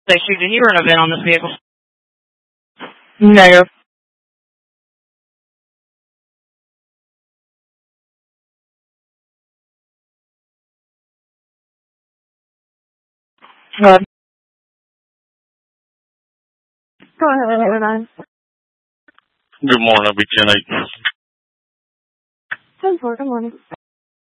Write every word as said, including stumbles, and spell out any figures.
Station, did you hear an event on this vehicle? Negative. Go ahead. Go ahead. Good morning. I'll be ten eight. ten four. Good morning.